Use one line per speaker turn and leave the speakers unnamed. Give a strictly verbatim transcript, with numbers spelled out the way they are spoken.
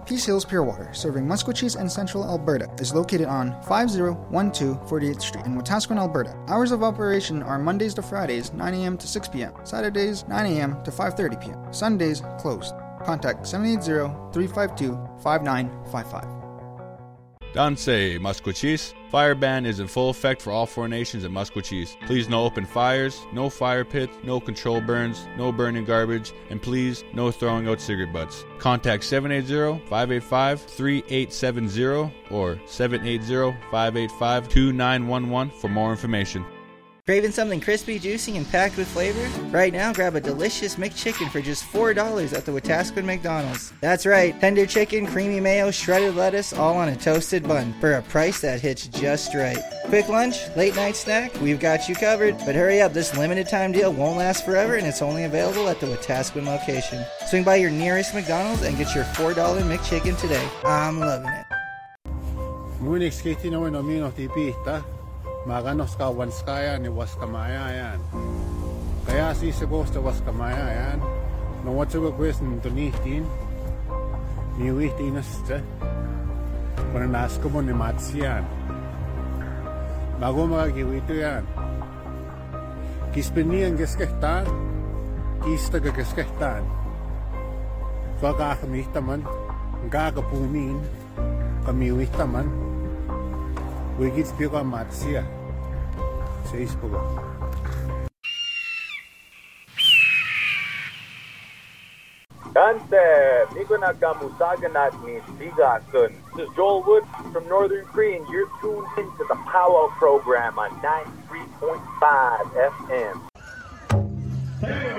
Peace Hills Pure Water, serving Musqueam and Central Alberta, is located on five oh one two forty-eighth Street in Wetaskiwin, Alberta. Hours of operation are Mondays to Fridays, nine a.m. to six p.m., Saturdays, nine a.m. to five thirty p.m., Sundays, closed. Contact seven eight zero, three five two, five nine five five.
Dansei, Musqueam. Fire ban is in full effect for all four nations at Musqueam. Please no open fires, no fire pits, no control burns, no burning garbage, and please no throwing out cigarette butts. Contact seven eight zero, five eight five, three eight seven zero or seven eight zero, five eight five, two nine one one for more information.
Craving something crispy, juicy, and packed with flavor? Right now, grab a delicious McChicken for just four dollars at the Wetaskiwin McDonald's. That's right, tender chicken, creamy mayo, shredded lettuce, all on a toasted bun for a price that hits just right. Quick lunch, late night snack, we've got you covered. But hurry up, this limited time deal won't last forever and it's only available at the Wetaskiwin location. Swing by your nearest McDonald's and get your four dollar McChicken today. I'm loving it.
Maganos ka wanskaya ni waskamaya yan. Kaya si segos ta waskamaya yan. No what's a question to nihtin. Ni wihtin asta. Para nasko mo ni matsiyan. Bago magagiwito yan. Kispenian geskehtan. Kista geskehtan. Fagakamistaman. Gagapumin. Kamiwistaman. Wigit spiega matsia. Seis pogo.
Kante, Miko na kamusaganat ni Sigasun. This is Joel Wood from Northern Cree, and you're tuned into the Powwow program on ninety-three point five F M.